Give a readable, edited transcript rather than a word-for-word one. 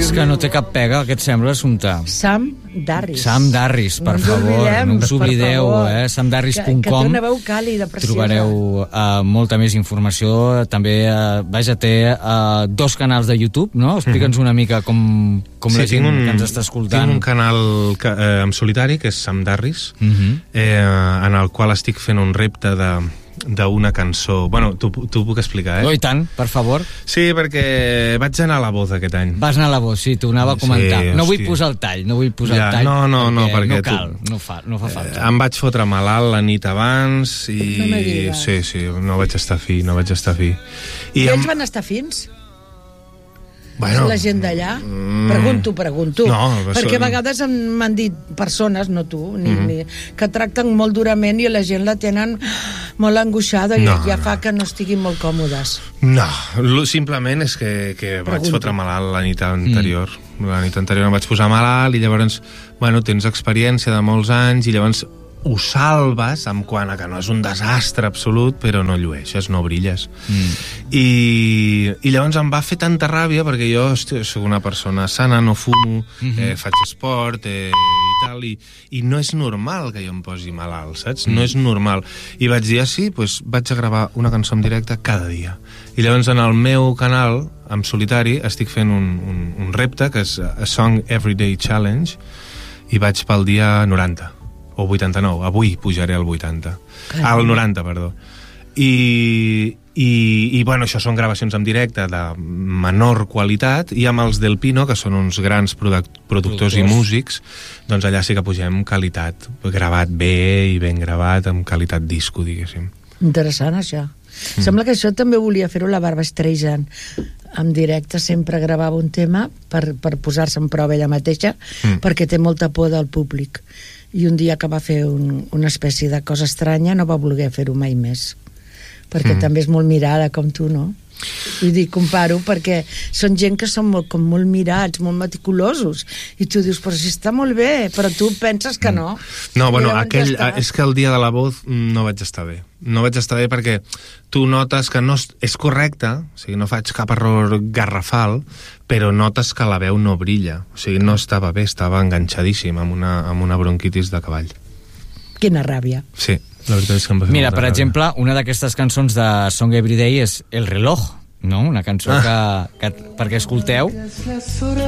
És que no té cap pega, què et sembla, Assumpta? Sam Darris. Sam Darris, per favor, no us oblideu, samdarris.com. Que té una veu càlida, preciosa. Trobareu molta més informació. També, vaja, té 2 canals de YouTube, no? Explica'ns una mica com la gent que ens està escoltant. Tinc un canal en solitari, que és Sam Darris, en el qual estic fent un repte d'una cançó. Bueno, t'ho puc explicar, Oh, i tant, per favor. Sí, perquè vaig anar a la Voz aquest any. Vas anar a la Voz, sí, t'ho anava a comentar. No vull posar el tall, perquè perquè no cal, no fa falta. Em vaig fotre malalt la nit abans i... Sí, no vaig estar fi. I ells van estar fins? Bueno, la gent d'allà? Pregunto. No, perquè a vegades m'han dit persones, no tu, que tracten molt durament i la gent la tenen molt angoixada i ja fa que no estiguin molt còmodes. No, simplement és que vaig fotre malalt la nit anterior. La nit anterior em vaig posar malalt i llavors, tens experiència de molts anys i llavors ho salves en quant a que no és un desastre absolut, però no llueixes, no brilles. I llavors em va fer tanta ràbia perquè jo soc una persona sana, no fumo, faig esport i tal, i no és normal que jo em posi malalt, saps? No és normal. I vaig dir, vaig a gravar una cançó en directe cada dia. I llavors en el meu canal, en solitari, estic fent un repte que és A Song Everyday Challenge i vaig pel dia 90 o 89, avui pujaré al 80. Al 90, perdó. I això són gravacions en directe de menor qualitat, i amb els del Pino, que són uns grans productors i músics, doncs allà sí que pugem qualitat, gravat bé i ben gravat, amb qualitat disco, diguéssim. Interessant, això. Sembla que això també volia fer-ho la Barbra Streisand. En directe sempre gravava un tema per posar-se en prova ella mateixa, perquè té molta por del públic. I un dia que va fer una espècie de cosa estranya no va voler fer-ho mai més, perquè també és molt mirada com tu, no? Vull dir, comparo, perquè són gent que són molt mirats, molt meticulosos, i tu dius, però si està molt bé, però tu penses que no. No, és que el dia de la Voz no vaig estar bé. No vaig estar bé perquè tu notes que no és correcte, o sigui, no faig cap error garrafal, però notes que la veu no brilla. O sigui, no estava bé, estava enganxadíssim amb una bronquitis de cavall. Quina ràbia. Sí, la veritat és que em va fer Mira, molta per ràbia. exemple, una d'aquestes cançons de Song Everyday és El reloj, no? Una cançó que perquè escolteu